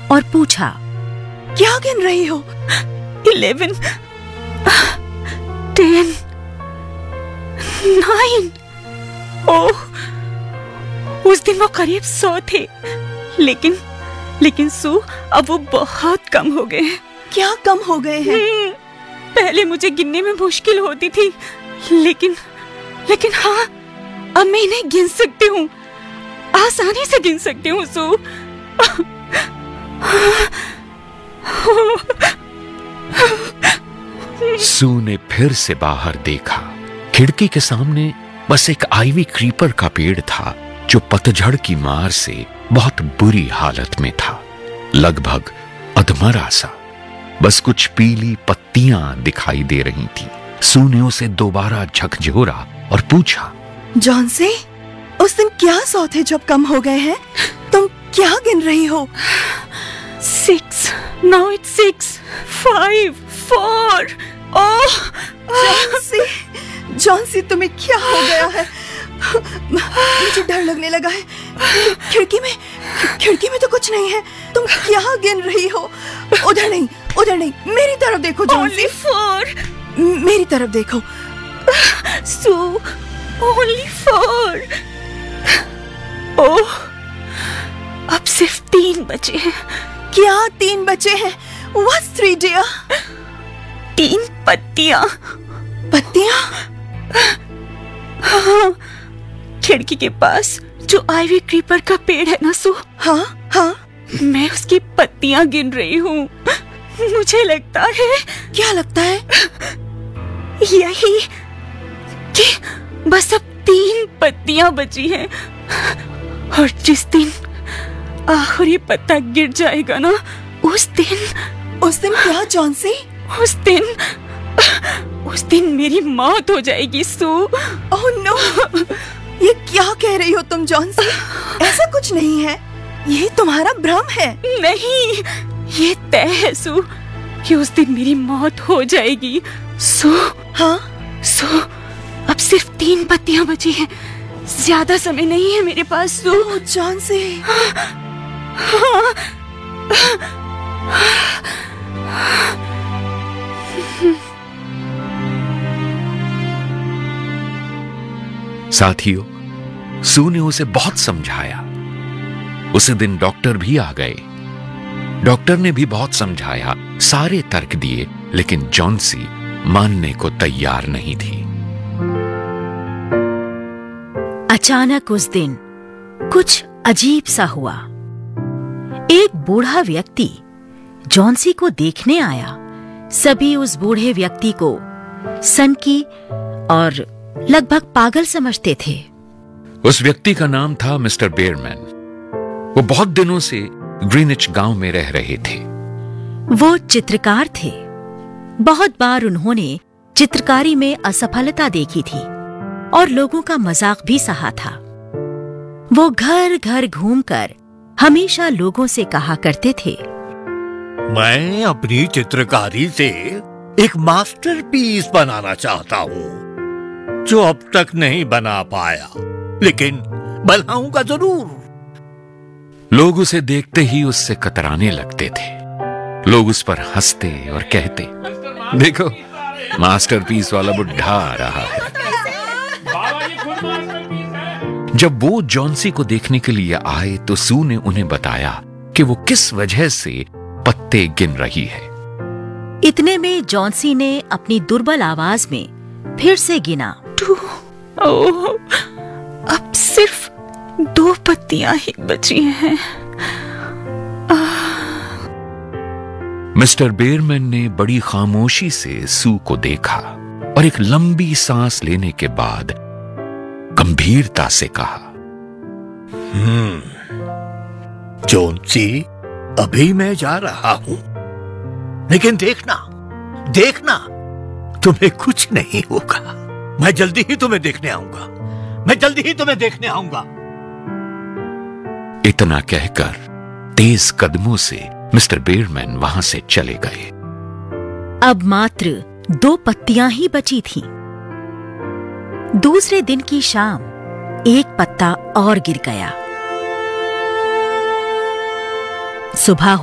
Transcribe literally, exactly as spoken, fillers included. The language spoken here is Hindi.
और पूछा, क्या गिन रही हो? Eleven, ten, nine. ओह, उस दिन वो करीब सौ थे, लेकिन लेकिन सू, अब वो बहुत कम हो गए हैं। क्या कम हो गए हैं? पहले मुझे गिनने में मुश्किल होती थी, लेकिन लेकिन हाँ, अब मैं इन्हें गिन सकती हूँ, आसानी से गिन सकती हूँ सू। सू ने फिर से बाहर देखा। खिड़की के सामने बस एक आइवी क्रीपर का पेड़ था जो पतझड़ की मार से बहुत बुरी हालत में था, लगभग अधमरा सा। बस कुछ पीली पत्तियां दिखाई दे रही थी। सू ने उसे दोबारा झकझोरा और पूछा, जॉन्सी, उस दिन क्या सौ थे जब कम हो गए हैं? तुम क्या गिन रही हो? Six, now it's six, five, four. Oh, Johnsy, Johnsy, तुम्हें क्या हो गया है? मुझे डर लगने लगा है। खिड़की में खिड़की में तो कुछ नहीं है। तुम क्या गिन रही हो? उधर नहीं, उधर नहीं, मेरी तरफ देखो जॉन्सी। फोर। मेरी तरफ देखो। सू, ओनली फोर। ओह, अब सिर्फ तीन बचे हैं। क्या तीन बचे हैं? What's three, dear? तीन पत्तियां। पत्तियां? हाँ, खिड़की के पास जो आइवी क्रीपर का पेड़ है ना सू, हाँ हाँ, मैं उसकी पत्तियां गिन रही हूँ। मुझे लगता है। क्या लगता है? यही कि बस अब तीन पत्तियां बची हैं, और जिस दिन आखिरी पत्ता गिर जाएगा ना, उस दिन उस दिन क्या जॉन्सी? उस दिन उस दिन मेरी मौत हो जाएगी सू। ओह नो, ये क्या कह रही हो तुम जॉन्सी? ऐसा कुछ नहीं है, ये तुम्हारा भ्रम है। नहीं, ये तय है सू कि उस दिन मेरी मौत हो जाएगी। सू, हाँ सू, अब सिर्फ तीन पत्तियां बची हैं, ज्यादा समय नहीं है मेरे पास सू। ओह जॉन्सी, साथियों, सू ने उसे बहुत समझाया। उसी दिन डॉक्टर भी आ गए। डॉक्टर ने भी बहुत समझाया, सारे तर्क दिए, लेकिन जॉन्सी मानने को तैयार नहीं थी। अचानक उस दिन कुछ अजीब सा हुआ। एक बूढ़ा व्यक्ति जॉन्सी को देखने आया। सभी उस बूढ़े व्यक्ति को सनकी और लगभग पागल समझते थे। उस व्यक्ति का नाम था मिस्टर बेयरमैन। वो बहुत दिनों से ग्रीनिच गांव में रह रहे थे। वो चित्रकार थे। बहुत बार उन्होंने चित्रकारी में असफलता देखी थी और लोगों का मजाक भी सहा था। वो घर घर घूमकर हमेशा लोगों से कहा करते थे, मैं अपनी चित्रकारी से एक मास्टरपीस बनाना चाहता हूँ जो अब तक नहीं बना पाया, लेकिन बनाऊंगा जरूर। लोग उसे देखते ही उससे कतराने लगते थे। लोग उस पर हंसते और कहते, देखो, मास्टरपीस वाला बुढ़ा आ रहा है। जब वो जॉन्सी को देखने के लिए आए तो सू ने उन्हें बताया कि वो किस वजह से पत्ते गिन रही है। इतने में जॉन्सी ने अपनी दुर्बल आवाज में फिर से गिना, टू। ओह, अब सिर्फ दो पत्तियां ही बची हैं। मिस्टर बेयरमैन ने बड़ी खामोशी से सू को देखा और एक लंबी सांस लेने के बाद गंभीरता से कहा, हम्म, जॉन्सी, अभी मैं जा रहा हूं, लेकिन देखना, देखना, तुम्हें कुछ नहीं होगा। मैं जल्दी ही तुम्हें देखने आऊंगा। मैं जल्दी ही तुम्हें देखने आऊंगा। इतना कहकर तेज कदमों से मिस्टर बेयरमैन वहां से चले गए। अब मात्र दो पत्तियां ही बची थीं। दूसरे दिन की शाम एक पत्ता और गिर गया। सुबह